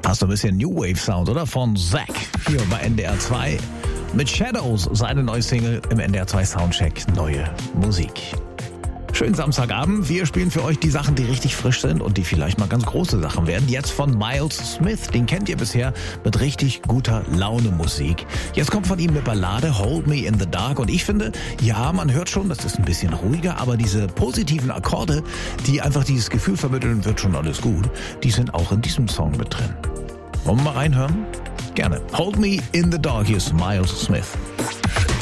Hast du ein bisschen New Wave Sound, oder? Von Zack, hier bei NDR 2. Mit Shadows, seine neue Single im NDR 2 Soundcheck, neue Musik. Schönen Samstagabend. Wir spielen für euch die Sachen, die richtig frisch sind und die vielleicht mal ganz große Sachen werden. Jetzt von Miles Smith. Den kennt ihr bisher mit richtig guter Laune Musik. Jetzt kommt von ihm eine Ballade, Hold Me in the Dark. Und ich finde, ja, man hört schon, das ist ein bisschen ruhiger, aber diese positiven Akkorde, die einfach dieses Gefühl vermitteln, wird schon alles gut, die sind auch in diesem Song mit drin. Wollen wir mal reinhören? Gerne. Hold Me in the Dark. Hier ist Miles Smith.